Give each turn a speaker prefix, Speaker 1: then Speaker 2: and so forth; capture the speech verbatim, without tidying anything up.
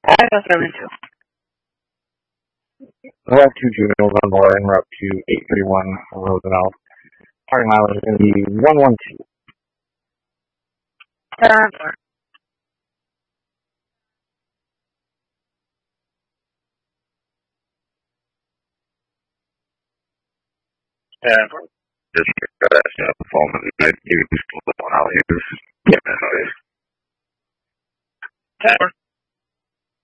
Speaker 1: I go seventy-two.
Speaker 2: Route two juveniles on board and route two eight thirty-one Roosevelt. Party mileage is going to be one one two.
Speaker 1: Seven four.
Speaker 3: Seven four. Just got that stuff performance. You can just pull it on out here. Just get that noise. Ten four.